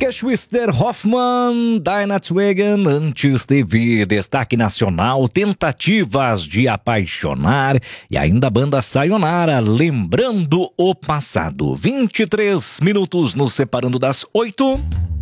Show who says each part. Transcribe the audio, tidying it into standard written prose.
Speaker 1: Geschwister Hoffmann, Deinatwagen, antes teve Destaque Nacional, Tentativas de Apaixonar e ainda a banda Sayonara, Lembrando o Passado. 23 minutos nos separando das 8.